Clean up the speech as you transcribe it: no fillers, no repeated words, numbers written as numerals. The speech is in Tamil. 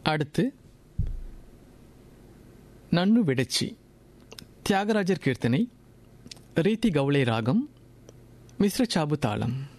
அடுத்து நன்னு விடச்சி, தியாகராஜர் கீர்த்தனை, ரீதி கவுளை ராகம், மிஸ்ர சாபு தாளம்.